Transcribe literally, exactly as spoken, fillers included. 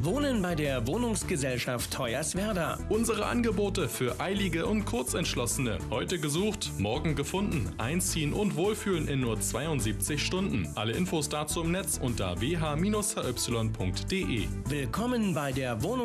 Wohnen bei der Wohnungsgesellschaft Hoyerswerda. Unsere Angebote für Eilige und Kurzentschlossene. Heute gesucht, morgen gefunden. Einziehen und Wohlfühlen in nur zweiundsiebzig Stunden. Alle Infos dazu im Netz unter w h Bindestrich h y punkt d e. Willkommen bei der Wohnung